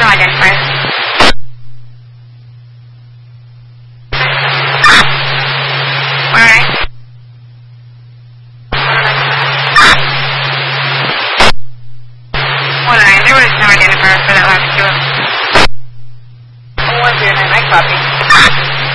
no identifier. Alright. There was no identifier for that last two. 109, I copy.